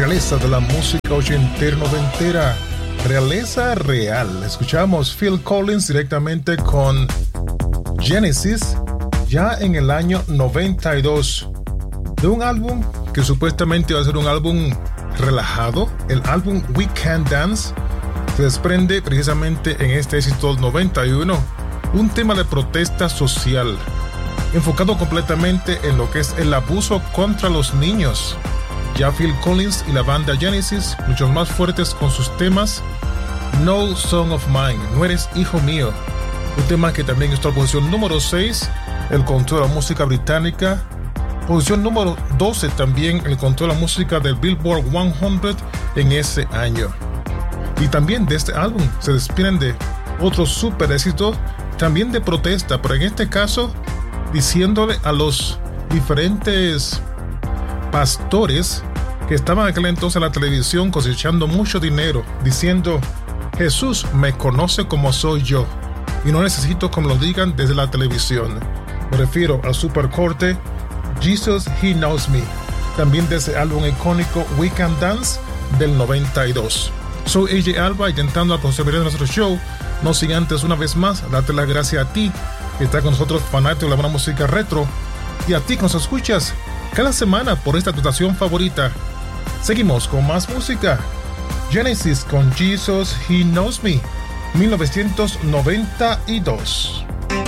realeza de la música ochentera noventera, realeza real. Escuchamos Phil Collins directamente con Genesis, ya en el año 92, de un álbum que supuestamente va a ser un álbum relajado. El álbum We Can Dance se desprende precisamente en este éxito del 91, un tema de protesta social, enfocado completamente en lo que es el abuso contra los niños. Ya Phil Collins y la banda Genesis, muchos más fuertes con sus temas. No Son of Mine, No Eres Hijo Mío, un tema que también está en posición número 6, el control de la música británica. Posición número 12 también, el control de la música del Billboard 100 en ese año. Y también de este álbum se desprende otro super éxito, también de protesta, pero en este caso diciéndole a los diferentes pastores que estaban aquel entonces en la televisión cosechando mucho dinero, diciendo: Jesús me conoce como soy yo y no necesito que me lo digan desde la televisión. Me refiero al supercorte Jesus He Knows Me, también de ese álbum icónico We Can Dance del 92. Soy AJ Alba, intentando a conseguir nuestro show. No sin antes una vez más darte las gracias a ti que está con nosotros, fanático de la buena música retro, y a ti que nos escuchas cada semana por esta estación favorita. Seguimos con más música. Genesis con Jesus He Knows Me, 1992.